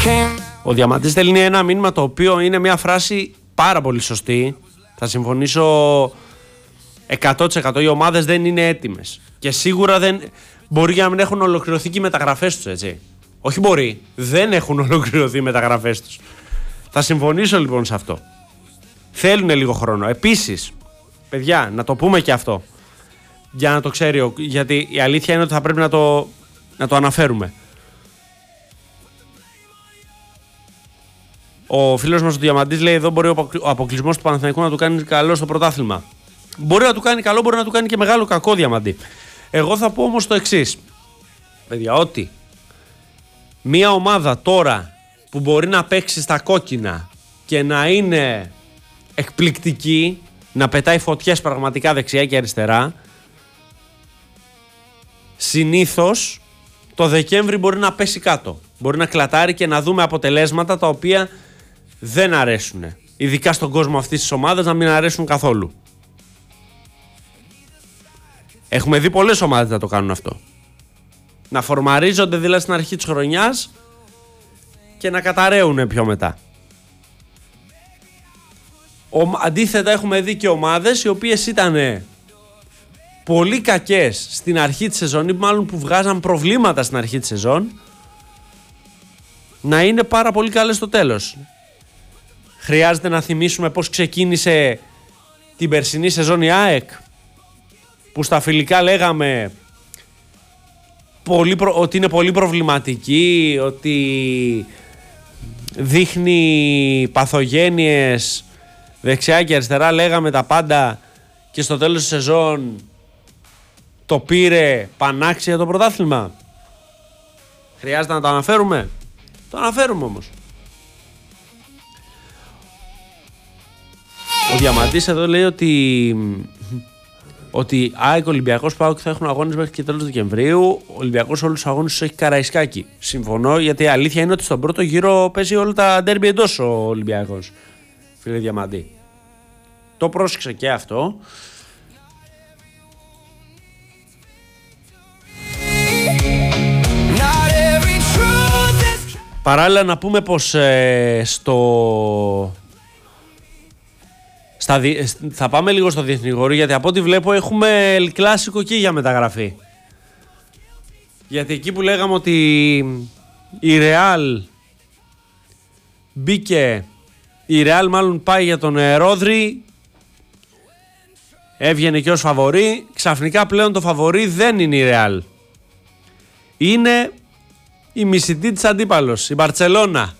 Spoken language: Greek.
Ο Διαμαντής στέλνει ένα μήνυμα το οποίο είναι μια φράση πάρα πολύ σωστή. Θα συμφωνήσω 100%. Οι ομάδες δεν είναι έτοιμες. Και σίγουρα δεν μπορεί να μην έχουν ολοκληρωθεί και οι μεταγραφές τους, έτσι. Όχι μπορεί. Δεν έχουν ολοκληρωθεί οι μεταγραφές τους. Θα συμφωνήσω λοιπόν σε αυτό. Θέλουν λίγο χρόνο. Επίσης, παιδιά, να το πούμε και αυτό. Για να το ξέρει, γιατί η αλήθεια είναι ότι θα πρέπει να το αναφέρουμε. Ο φίλος μας ο Διαμαντής λέει εδώ μπορεί ο αποκλεισμός του Παναθηναϊκού να του κάνει καλό στο πρωτάθλημα. Μπορεί να του κάνει καλό, μπορεί να του κάνει και μεγάλο κακό, Διαμαντή. Εγώ θα πω όμως το εξής. Παιδιά, ότι μια ομάδα τώρα που μπορεί να παίξει στα κόκκινα και να είναι εκπληκτική, να πετάει φωτιές πραγματικά δεξιά και αριστερά, συνήθως το Δεκέμβρη μπορεί να πέσει κάτω. Μπορεί να κλατάρει και να δούμε αποτελέσματα τα οποία δεν αρέσουν. Ειδικά στον κόσμο αυτής της ομάδας να μην αρέσουν καθόλου. Έχουμε δει πολλές ομάδες να το κάνουν αυτό. Να φορμαρίζονται δηλαδή στην αρχή της χρονιάς και να καταραίουν πιο μετά. Αντίθετα έχουμε δει και ομάδες οι οποίες ήταν πολύ κακές στην αρχή της σεζόν ή μάλλον που βγάζαν προβλήματα στην αρχή της σεζόν να είναι πάρα πολύ καλές στο τέλος. Χρειάζεται να θυμίσουμε πώς ξεκίνησε την περσινή σεζόν η ΑΕΚ, που στα φιλικά λέγαμε ότι είναι πολύ προβληματική, ότι δείχνει παθογένειες δεξιά και αριστερά, λέγαμε τα πάντα και στο τέλος της σεζόν το πήρε πανάξια το πρωτάθλημα. Χρειάζεται να το αναφέρουμε. Το αναφέρουμε όμως. Ο Διαμαντής εδώ λέει ότι ΑΕΚ, Ολυμπιακός, ΠΑΟΚ θα έχουν αγώνες μέχρι και τέλος Δεκεμβρίου. Ο Ολυμπιακός όλους τους αγώνες τους έχει Καραϊσκάκη. Συμφωνώ, γιατί η αλήθεια είναι ότι στον πρώτο γύρο παίζει όλα τα ντέρμπι εντός ο Ολυμπιακός. Φίλε Διαμαντή, το πρόσεξε και αυτό. Παράλληλα να πούμε πως θα πάμε λίγο στο διεθνή χώρο, γιατί από ό,τι βλέπω έχουμε κλάσικο εκεί για μεταγραφή. Γιατί εκεί που λέγαμε ότι η Real μπήκε, η Real μάλλον πάει για τον Ρόδρυ, έβγαινε και ως φαβορί, ξαφνικά πλέον το φαβορί δεν είναι η Real. Είναι η μισητή της αντίπαλος, η Μπαρτσελώνα.